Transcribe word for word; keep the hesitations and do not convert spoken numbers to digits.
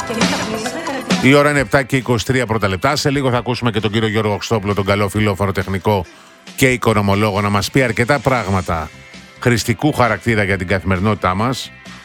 Η ώρα είναι επτά και είκοσι τρία πρώτα λεπτά. Σε λίγο θα ακούσουμε και τον κύριο Γιώργο Χρυστόπουλο, τον καλό φίλο φοροτεχνικό και οικονομολόγο, να μας πει αρκετά πράγματα χρηστικού χαρακτήρα για την καθημερινότητά μας.